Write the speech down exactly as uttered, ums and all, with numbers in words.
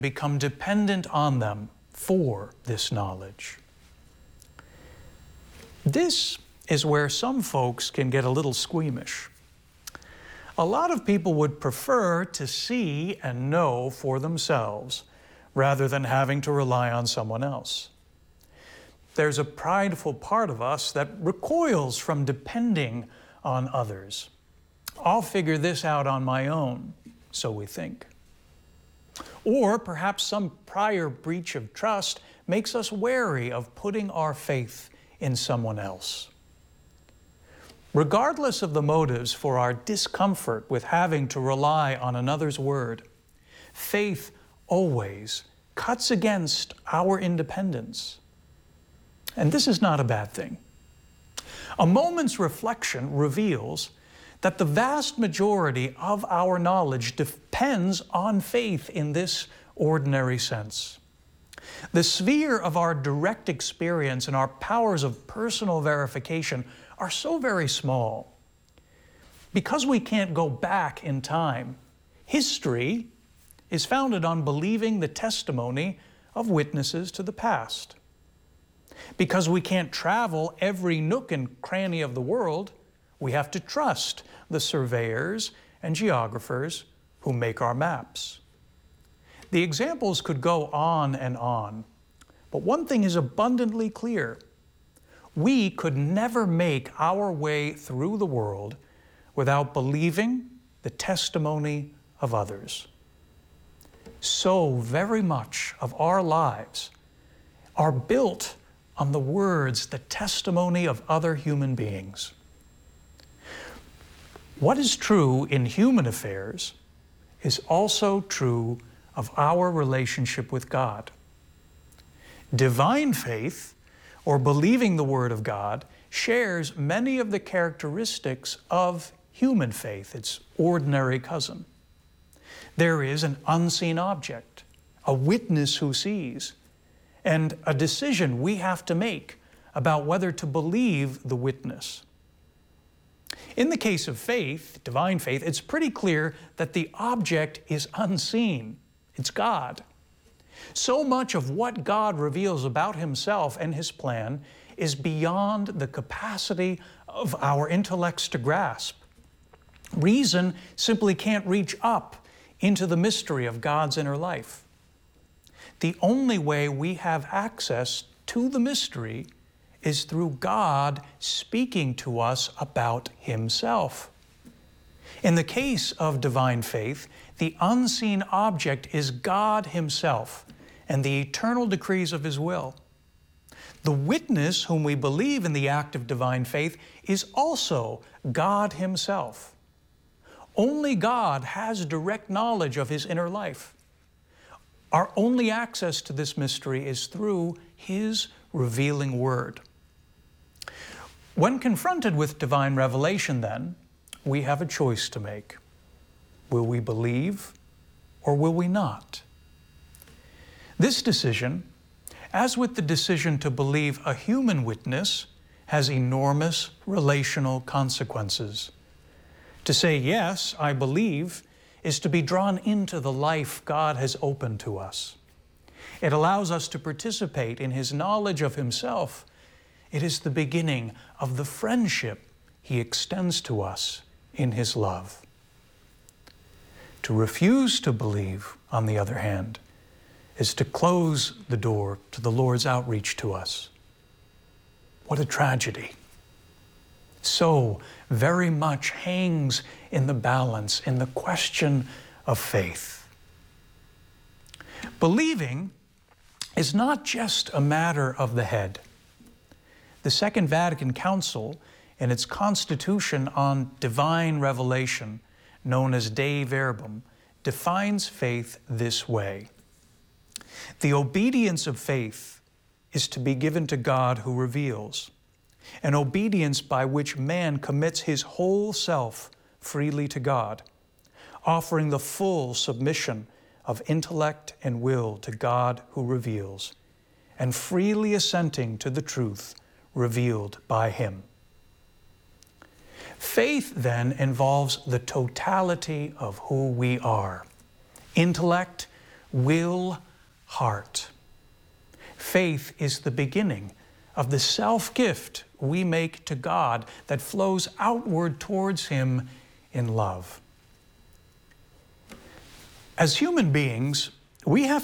become dependent on them for this knowledge. This is where some folks can get a little squeamish. A lot of people would prefer to see and know for themselves rather than having to rely on someone else. There's a prideful part of us that recoils from depending on others. I'll figure this out on my own, so we think. Or perhaps some prior breach of trust makes us wary of putting our faith in someone else. Regardless of the motives for our discomfort with having to rely on another's word, faith always cuts against our independence. And this is not a bad thing. A moment's reflection reveals that the vast majority of our knowledge depends on faith in this ordinary sense. The sphere of our direct experience and our powers of personal verification are so very small. Because we can't go back in time, history is founded on believing the testimony of witnesses to the past. Because we can't travel every nook and cranny of the world, we have to trust the surveyors and geographers who make our maps. The examples could go on and on, but one thing is abundantly clear. We could never make our way through the world without believing the testimony of others. So very much of our lives are built on the words, the testimony of other human beings. What is true in human affairs is also true of our relationship with God. Divine faith, or believing the Word of God, shares many of the characteristics of human faith, its ordinary cousin. There is an unseen object, a witness who sees, and a decision we have to make about whether to believe the witness. In the case of faith, divine faith, it's pretty clear that the object is unseen. It's God. So much of what God reveals about Himself and His plan is beyond the capacity of our intellects to grasp. Reason simply can't reach up into the mystery of God's inner life. The only way we have access to the mystery is through God speaking to us about Himself. In the case of divine faith, the unseen object is God Himself and the eternal decrees of His will. The witness whom we believe in the act of divine faith is also God Himself. Only God has direct knowledge of His inner life. Our only access to this mystery is through His revealing Word. When confronted with divine revelation, then, we have a choice to make. Will we believe or will we not? This decision, as with the decision to believe a human witness, has enormous relational consequences. To say, yes, I believe, is to be drawn into the life God has opened to us. It allows us to participate in His knowledge of Himself. It is the beginning of the friendship He extends to us in His love. To refuse to believe, on the other hand, is to close the door to the Lord's outreach to us. What a tragedy. So very much hangs in the balance, in the question of faith. Believing is not just a matter of the head. The Second Vatican Council, in its Constitution on Divine Revelation, known as Dei Verbum, defines faith this way. The obedience of faith is to be given to God who reveals, an obedience by which man commits his whole self freely to God, offering the full submission of intellect and will to God who reveals, and freely assenting to the truth revealed by Him. Faith, then, involves the totality of who we are: intellect, will, heart. Faith is the beginning of the self-gift we make to God that flows outward towards Him in love. As human beings, we have